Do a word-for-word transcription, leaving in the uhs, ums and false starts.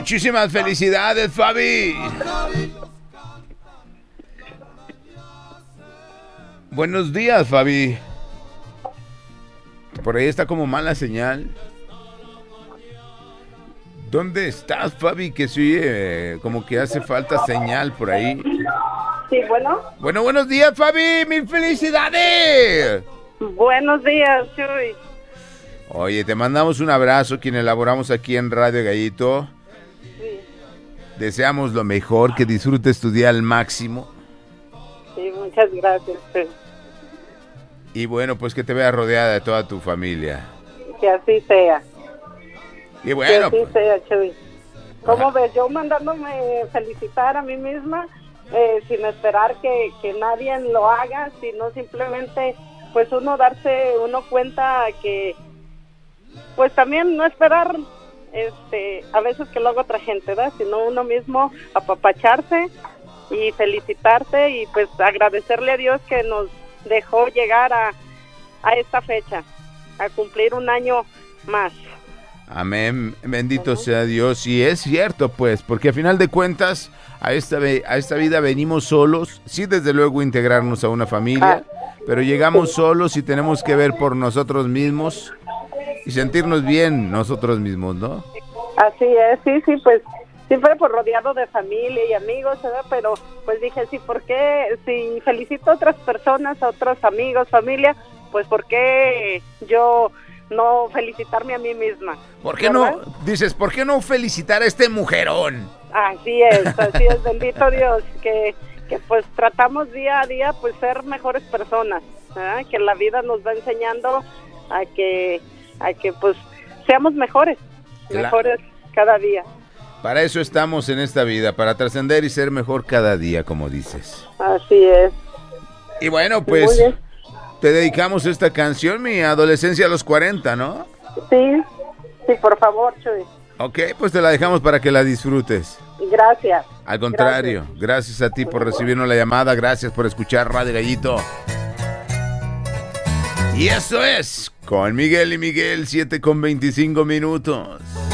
Muchísimas felicidades, Fabi. Buenos días, Fabi. Por ahí está como mala señal. ¿Dónde estás, Fabi? Que sí, eh, como que hace falta señal por ahí. Sí, bueno. Bueno, buenos días, Fabi. ¡Mil felicidades! Buenos días, Chuy. Oye, te mandamos un abrazo, quien elaboramos aquí en Radio Gallito. Sí. Deseamos lo mejor, que disfrutes tu día al máximo. Sí, muchas gracias. Sí. Y bueno, pues que te veas rodeada de toda tu familia. Que así sea. Y bueno, que así pues, sea, Chuy. ¿Cómo Ajá. ves? Yo mandándome felicitar a mí misma, eh, sin esperar que, que nadie lo haga, sino simplemente, pues uno darse, uno cuenta que, pues también no esperar, este, a veces que lo haga otra gente, ¿verdad? Sino uno mismo apapacharse y felicitarse y pues agradecerle a Dios que nos dejó llegar a, a esta fecha, a cumplir un año más. Amén, bendito Uh-huh. sea Dios. Y es cierto, pues, porque a final de cuentas, a esta, ve- a esta vida venimos solos. Sí, desde luego integrarnos a una familia, Ah. pero llegamos solos y tenemos que ver por nosotros mismos y sentirnos bien nosotros mismos, ¿no? Así es, sí, sí, pues siempre por rodeado de familia y amigos, ¿verdad? Pero pues dije, sí, ¿por qué? Si felicito a otras personas, a otros amigos, familia, pues ¿por qué yo no felicitarme a mí misma? ¿Por qué ¿verdad? no? Dices, ¿por qué no felicitar a este mujerón? Así es, así es, bendito Dios, que, que pues tratamos día a día pues ser mejores personas, ¿verdad? Que la vida nos va enseñando a que, a que pues seamos mejores, Claro. mejores cada día. Para eso estamos en esta vida, para trascender y ser mejor cada día, como dices. Así es. Y bueno, Muy pues bien. te dedicamos esta canción, mi adolescencia a los cuarenta, ¿no? Sí, sí, por favor, Chuy. Ok, pues te la dejamos para que la disfrutes. Gracias. Al contrario, gracias, a ti por recibirnos la llamada, gracias por escuchar Radio Gallito. Y eso es con Miguel y Miguel, siete con veinticinco minutos.